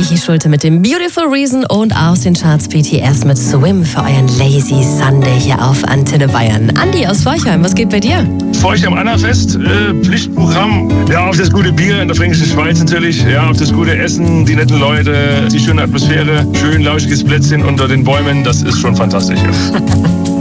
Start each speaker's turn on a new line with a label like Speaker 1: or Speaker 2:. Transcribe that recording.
Speaker 1: Michi Schulte mit dem Beautiful Reason und aus den Charts BTS mit Swim für euren Lazy Sunday hier auf Antenne Bayern. Andi aus Forchheim, was geht bei dir?
Speaker 2: Forchheim Annafest, Pflichtprogramm. Ja, auf das gute Bier in der Fränkischen Schweiz natürlich. Ja, auf das gute Essen, die netten Leute, die schöne Atmosphäre, schön lauschiges Plätzchen unter den Bäumen. Das ist schon fantastisch. Ja.